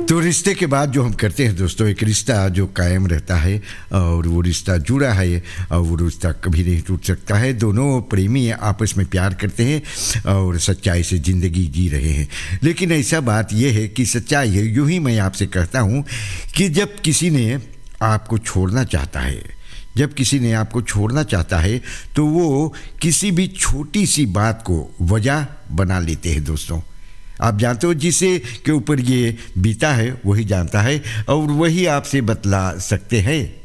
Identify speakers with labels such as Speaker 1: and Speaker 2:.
Speaker 1: तो रिश्ते के बाद जो हम करते हैं दोस्तों, एक रिश्ता जो कायम रहता है और वो रिश्ता जुड़ा है और वो रिश्ता कभी नहीं टूट सकता है। दोनों प्रेमी आपस में प्यार करते हैं और सच्चाई से ज़िंदगी जी रहे हैं। लेकिन ऐसा बात यह है कि सच्चाई है, यूँ ही मैं आपसे कहता हूँ कि जब किसी ने आपको छोड़ना चाहता है, जब किसी ने आपको छोड़ना चाहता है तो वो किसी भी छोटी सी बात को वजह बना लेते हैं दोस्तों। आप जानते हो जिसे के ऊपर ये बीता है वही जानता है और वही आपसे बतला सकते हैं